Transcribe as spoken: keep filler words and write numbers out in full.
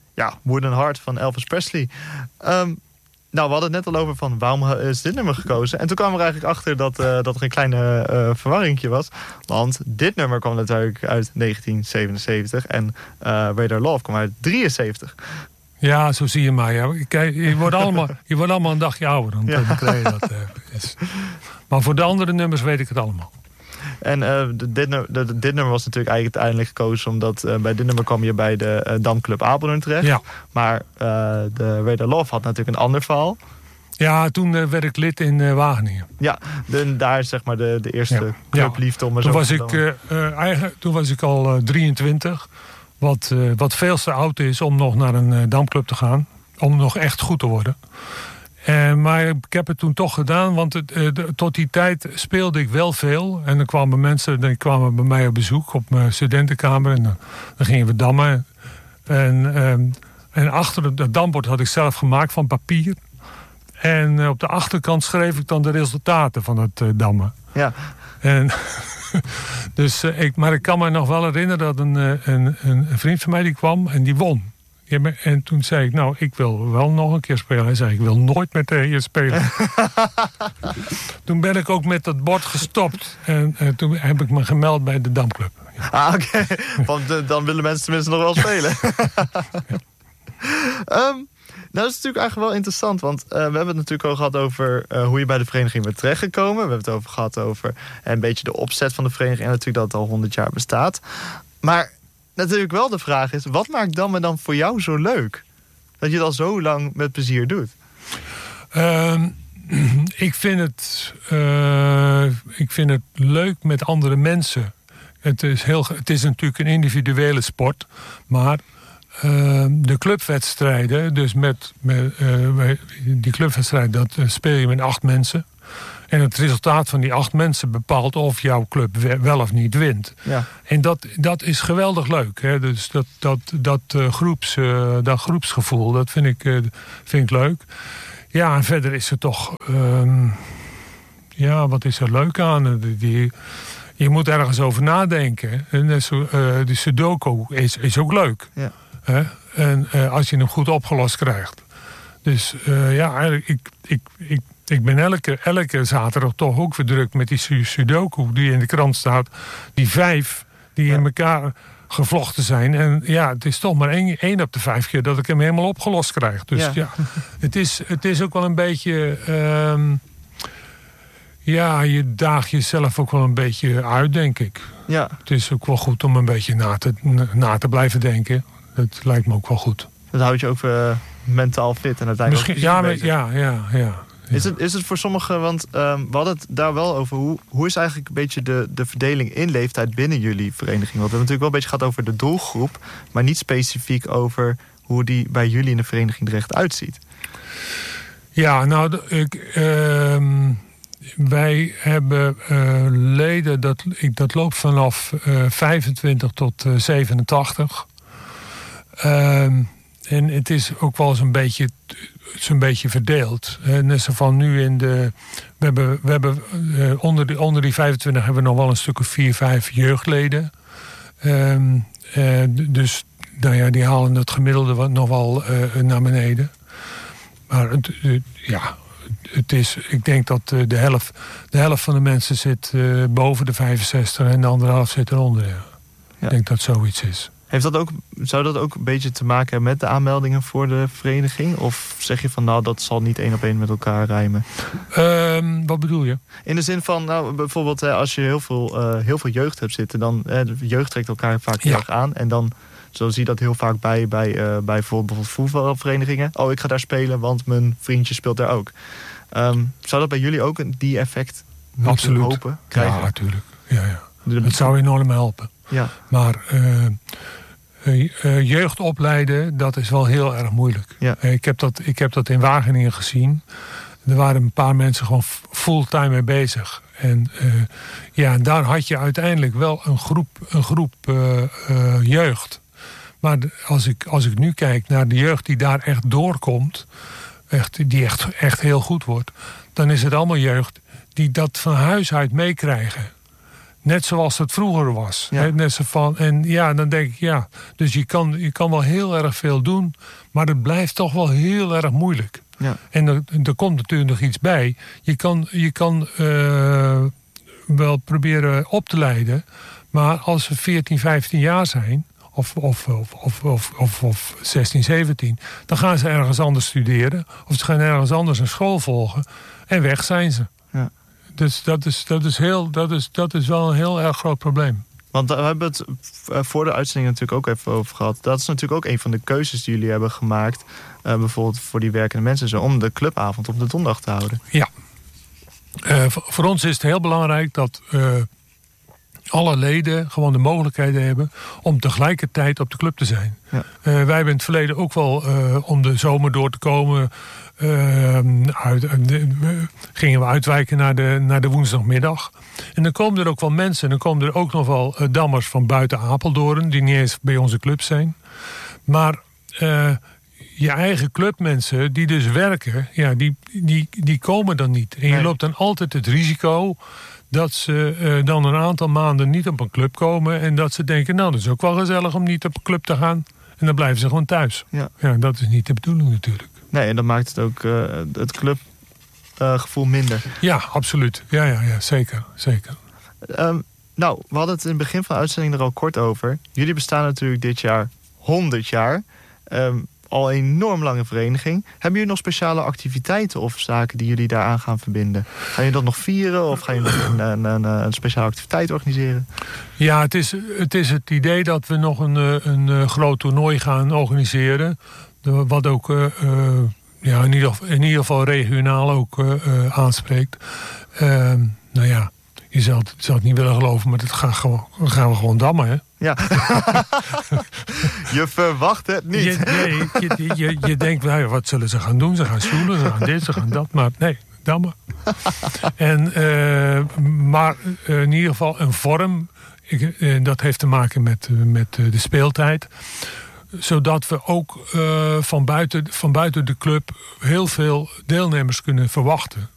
ja, Wooden Heart van Elvis Presley. Um, nou, we hadden het net al over van waarom is dit nummer gekozen. En toen kwamen we er eigenlijk achter dat, uh, dat er een kleine uh, verwarringje was. Want dit nummer kwam natuurlijk uit negentien zevenenzeventig en uh, Radar Love kwam uit drieënzeventig. Ja, zo zie je maar. Ja. Kijk, je, wordt allemaal, je wordt allemaal een dagje ouder. Dan, ja. dan krijg je dat. Uh, is. Maar voor de andere nummers weet ik het allemaal. En uh, dit, dit, dit nummer was natuurlijk eigenlijk uiteindelijk gekozen... omdat uh, bij dit nummer kwam je bij de uh, Damclub Apeldoorn terecht. Ja. Maar uh, de Radar Love had natuurlijk een ander verhaal. Ja, toen uh, werd ik lid in uh, Wageningen. Ja, de, daar is zeg maar de, de eerste ja. clubliefde om er toen zo was ik, uh, uh, eigenlijk, Toen was ik al uh, drieëntwintig. Wat, uh, wat veel te oud is om nog naar een uh, Damclub te gaan. Om nog echt goed te worden. Uh, maar ik heb het toen toch gedaan, want het, uh, de, tot die tijd speelde ik wel veel. En dan kwamen mensen die kwamen bij mij op bezoek op mijn studentenkamer. En dan, dan gingen we dammen. En, uh, en achter het dambord had ik zelf gemaakt van papier. En uh, op de achterkant schreef ik dan de resultaten van het uh, dammen. Ja. En, dus, uh, ik, maar ik kan me nog wel herinneren dat een, uh, een, een vriend van mij die kwam en die won. En toen zei ik, nou, ik wil wel nog een keer spelen. Hij zei, ik wil nooit meer tegen je spelen. Toen ben ik ook met dat bord gestopt. En uh, toen heb ik me gemeld bij de Damclub. Ja. Ah, oké. Okay. Want uh, dan willen mensen tenminste nog wel spelen. um, nou, dat is natuurlijk eigenlijk wel interessant. Want uh, we hebben het natuurlijk al gehad over uh, hoe je bij de vereniging bent terechtgekomen. We hebben het over gehad over een beetje de opzet van de vereniging. En natuurlijk dat het al honderd jaar bestaat. Maar natuurlijk wel de vraag is, wat maakt dammen dan voor jou zo leuk? Dat je het al zo lang met plezier doet. Uh, ik, vind het, uh, ik vind het leuk met andere mensen. Het is, heel, het is natuurlijk een individuele sport. Maar uh, de clubwedstrijden, dus met, met uh, die clubwedstrijden, dat uh, speel je met acht mensen. En het resultaat van die acht mensen bepaalt of jouw club wel of niet wint. Ja. En dat, dat is geweldig leuk. Hè? Dus dat, dat, dat, uh, groeps, uh, dat groepsgevoel, dat vind ik, uh, vind ik leuk. Ja, en verder is er toch... Um, ja, wat is er leuk aan? Die, je moet ergens over nadenken. En uh, de Sudoku is, is ook leuk. Ja. Hè? En uh, als je hem goed opgelost krijgt. Dus uh, ja, ik... ik, ik Ik ben elke, elke zaterdag toch ook weer druk met die Sudoku die in de krant staat. Die vijf die ja. in elkaar gevlochten zijn. En ja, het is toch maar één, één op de vijf keer dat ik hem helemaal opgelost krijg. Dus ja, ja het, is, het is ook wel een beetje... Um, ja, je daagt jezelf ook wel een beetje uit, denk ik. Ja. Het is ook wel goed om een beetje na te, na te blijven denken. Dat lijkt me ook wel goed. Dat houdt je ook uh, mentaal fit en uiteindelijk Misschien, ja, maar, ja, ja, ja. Ja. Is het, is het voor sommigen, want um, we hadden het daar wel over... hoe, hoe is eigenlijk een beetje de, de verdeling in leeftijd binnen jullie vereniging? Want we hebben natuurlijk wel een beetje gehad over de doelgroep... maar niet specifiek over hoe die bij jullie in de vereniging er echt uitziet. Ja, nou, ik, uh, wij hebben uh, leden... Dat, ik, dat loopt vanaf uh, vijfentwintig tot uh, zevenentachtig. Uh, en het is ook wel eens een beetje... Het is een beetje verdeeld. Net zo van nu in de... We hebben, we hebben uh, onder, die, onder die vijfentwintig hebben we nog wel een stuk of vier, vijf jeugdleden. Um, uh, dus nou ja, die halen het gemiddelde nog wel uh, naar beneden. Maar het, uh, ja, het is... Ik denk dat uh, de, helft, de helft van de mensen zit uh, boven de vijfenzestig en de andere helft zit eronder. Ja. Ja. Ik denk dat zoiets is. Heeft dat ook, zou dat ook een beetje te maken hebben met de aanmeldingen voor de vereniging? Of zeg je van nou, dat zal niet één op één met elkaar rijmen? Um, wat bedoel je? In de zin van, nou, bijvoorbeeld als je heel veel, uh, heel veel jeugd hebt zitten... dan uh, de jeugd trekt elkaar vaak heel ja. erg aan. En dan, zo zie je dat heel vaak bij, bij, uh, bij bijvoorbeeld voetbalverenigingen. Oh, ik ga daar spelen, want mijn vriendje speelt daar ook. Um, zou dat bij jullie ook een, die effect moeten Absoluut. hopen krijgen? Ja, natuurlijk. Ja, ja. Het zou enorm helpen. Ja. Maar... Uh, Uh, jeugd opleiden, dat is wel heel erg moeilijk. Ja. Uh, ik, heb dat, ik heb dat in Wageningen gezien. Er waren een paar mensen gewoon fulltime mee bezig. En uh, ja, daar had je uiteindelijk wel een groep, een groep uh, uh, jeugd. Maar de, als, ik, als ik nu kijk naar de jeugd die daar echt doorkomt... Echt, die echt, echt heel goed wordt... dan is het allemaal jeugd die dat van huis uit meekrijgen. net zoals het vroeger was. Ja. Hè? Net zo van, en ja, dan denk ik, ja, dus je kan, je kan wel heel erg veel doen, maar het blijft toch wel heel erg moeilijk. Ja. En er, er komt natuurlijk nog iets bij. Je kan, je kan uh, wel proberen op te leiden, maar als ze veertien, vijftien jaar zijn, Of, of, of, of, of, of, of zestien, zeventien... dan gaan ze ergens anders studeren. Of ze gaan ergens anders een school volgen. En weg zijn ze. Ja. Dus dat is, dat, is heel, dat, is, dat is wel een heel erg groot probleem. Want we hebben het voor de uitzending natuurlijk ook even over gehad. Dat is natuurlijk ook een van de keuzes die jullie hebben gemaakt. Uh, bijvoorbeeld voor die werkende mensen. Zo, om de clubavond op de donderdag te houden. Ja. Uh, voor, voor ons is het heel belangrijk dat Uh, alle leden gewoon de mogelijkheden hebben om tegelijkertijd op de club te zijn. Ja. Uh, wij hebben in het verleden ook wel uh, om de zomer door te komen Uh, uit, uh, gingen we uitwijken naar de, naar de woensdagmiddag. En dan komen er ook wel mensen. En dan komen er ook nog wel uh, dammers van buiten Apeldoorn, die niet eens bij onze club zijn. Maar uh, je eigen clubmensen die dus werken, ja, die, die, die komen dan niet. En je nee. loopt dan altijd het risico dat ze uh, dan een aantal maanden niet op een club komen. En dat ze denken, nou, dat is ook wel gezellig om niet op een club te gaan. En dan blijven ze gewoon thuis. Ja, ja dat is niet de bedoeling natuurlijk. Nee, en dan maakt het ook uh, het clubgevoel uh, minder. Ja, absoluut. Ja, ja, ja zeker. zeker. Um, nou, we hadden het in het begin van de uitzending er al kort over. Jullie bestaan natuurlijk dit jaar honderd jaar. Um, al een enorm lange vereniging. Hebben jullie nog speciale activiteiten of zaken die jullie daaraan gaan verbinden? Gaan jullie dat nog vieren of gaan jullie een, een, een, een speciale activiteit organiseren? Ja, het is, het is het idee dat we nog een, een, een groot toernooi gaan organiseren. Wat ook uh, uh, ja, in, ieder, in ieder geval regionaal ook uh, uh, aanspreekt. Uh, nou ja, je zou het, zou het niet willen geloven, maar dat gaan, gewoon, gaan we gewoon dammen, hè? Ja. Je verwacht het niet. Je, nee, je, je, je denkt, nou, wat zullen ze gaan doen? Ze gaan stoelen, ze gaan dit, ze gaan dat. Maar nee, dammen. En, uh, maar uh, in ieder geval een vorm. Ik, uh, dat heeft te maken met, uh, met uh, de speeltijd. Zodat we ook uh, van, buiten, van buiten de club heel veel deelnemers kunnen verwachten.